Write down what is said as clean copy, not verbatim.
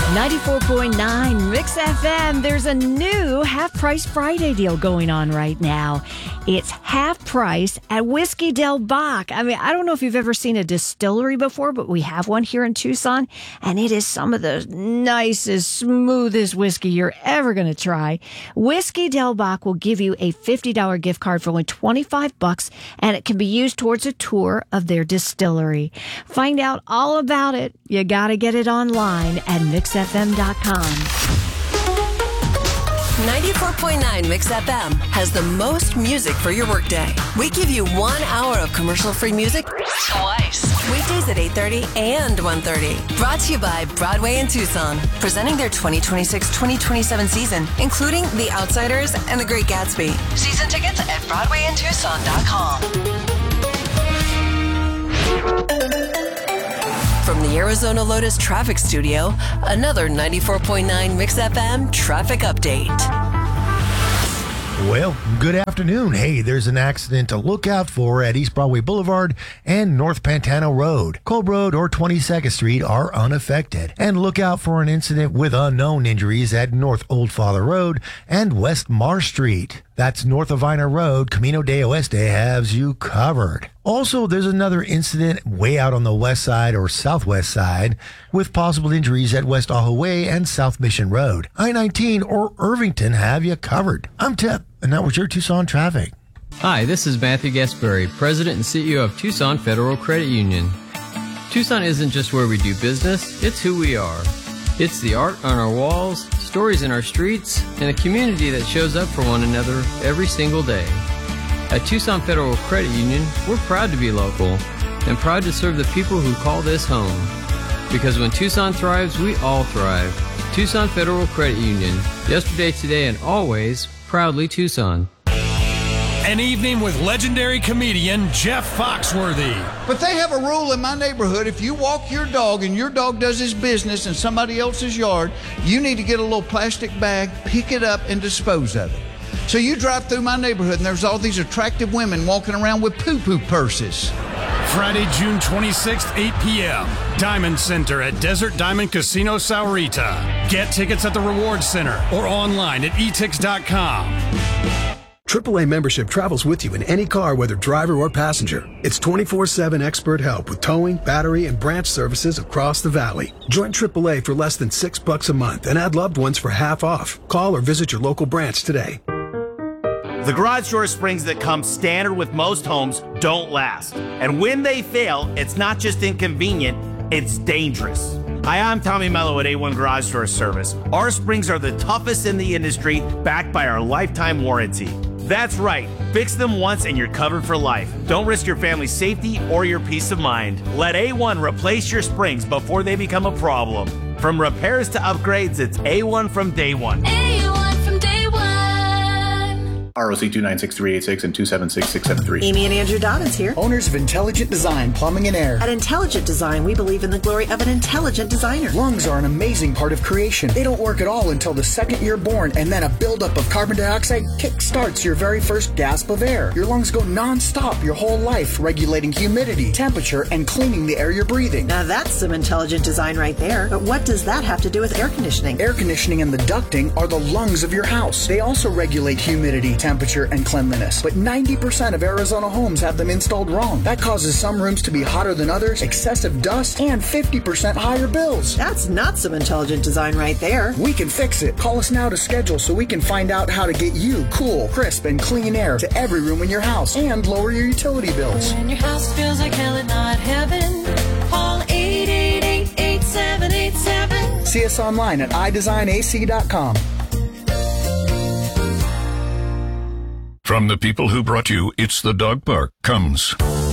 94.9 Mix FM. There's a new half-price Friday deal going on right now. It's half price at Whiskey Del Bach. I mean, I don't know if you've ever seen a distillery before, but we have one here in Tucson, and it is some of the nicest, smoothest whiskey you're ever going to try. Whiskey Del Bach will give you a $50 gift card for only $25, and it can be used towards a tour of their distillery. Find out all about it. You got to get it online at mixfm.com. 94.9 Mix FM has the most music for your workday. We give you 1 hour of commercial-free music twice. Weekdays at 8:30 and 1:30. Brought to you by Broadway in Tucson. Presenting their 2026-2027 season, including The Outsiders and The Great Gatsby. Season tickets at BroadwayInTucson.com. From the Arizona Lotus Traffic Studio, another 94.9 Mix FM traffic update. Well, good afternoon. Hey, there's an accident to look out for at East Broadway Boulevard and North Pantano Road. Kolb Road or 22nd Street are unaffected. And look out for an incident with unknown injuries at North Old Father Road and West Marsh Street. That's north of Viner Road. Camino de Oeste has you covered. Also, there's another incident way out on the west side or southwest side with possible injuries at West Ajo Way and South Mission Road. I-19 or Irvington have you covered. I'm Tip, and that was your Tucson traffic. Hi, this is Matthew Gasparri, President and CEO of Tucson Federal Credit Union. Tucson isn't just where we do business, it's who we are. It's the art on our walls, stories in our streets, and a community that shows up for one another every single day. At Tucson Federal Credit Union, we're proud to be local and proud to serve the people who call this home. Because when Tucson thrives, we all thrive. Tucson Federal Credit Union. Yesterday, today, and always, proudly Tucson. An evening with legendary comedian Jeff Foxworthy. But they have a rule in my neighborhood. If you walk your dog and your dog does his business in somebody else's yard, you need to get a little plastic bag, pick it up, and dispose of it. So you drive through my neighborhood and there's all these attractive women walking around with poo-poo purses. Friday, June 26th, 8 p.m. Diamond Center at Desert Diamond Casino Saurita. Get tickets at the Reward Center or online at etix.com. AAA membership travels with you in any car, whether driver or passenger. It's 24/7 expert help with towing, battery, and branch services across the valley. Join AAA for less than $6 a month and add loved ones for half off. Call or visit your local branch today. The garage door springs that come standard with most homes don't last. And when they fail, it's not just inconvenient, it's dangerous. Hi, I'm Tommy Mello at A1 Garage Door Service. Our springs are the toughest in the industry, backed by our lifetime warranty. That's right. Fix them once and you're covered for life. Don't risk your family's safety or your peace of mind. Let A1 replace your springs before they become a problem. From repairs to upgrades, it's A1 from day one. A1 from day one. ROC 296-386 and 276-673. Amy and Andrew Dobbins here. Owners of Intelligent Design Plumbing and Air. At Intelligent Design, we believe in the glory of an intelligent designer. Lungs are an amazing part of creation. They don't work at all until the second you're born, and then a buildup of carbon dioxide kick-starts your very first gasp of air. Your lungs go non-stop your whole life, regulating humidity, temperature, and cleaning the air you're breathing. Now that's some intelligent design right there. But what does that have to do with air conditioning? Air conditioning and the ducting are the lungs of your house. They also regulate humidity, temperature, and cleanliness. But 90% of Arizona homes have them installed wrong. That causes some rooms to be hotter than others, excessive dust, and 50% higher bills. That's not some intelligent design right there. We can fix it. Call us now to schedule so we can find out how to get you cool, crisp, and clean air to every room in your house and lower your utility bills. When your house feels like hell and not heaven, call 888-8787. See us online at iDesignAC.com. From the people who brought you It's the Dog Park comes